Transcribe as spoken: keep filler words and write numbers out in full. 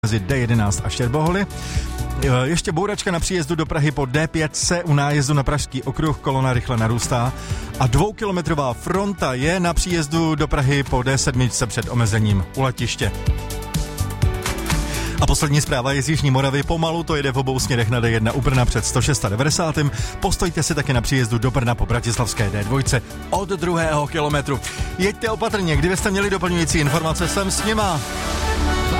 mezi D jedenáct a Štěrboholy. Ještě bouračka na příjezdu do Prahy po D pět se u nájezdu na Pražský okruh, kolona rychle narůstá a dvoukilometrová fronta je na příjezdu do Prahy po D sedm před omezením u letiště. A poslední zpráva je z Jižní Moravy. Pomalu to jede v obou směrech na D jedna u Brna před sto devadesát šest. Postojte si taky na příjezdu do Brna po bratislavské D dva od druhého kilometru. Jeďte opatrně, kdybyste měli doplňující informace, jsem s nima.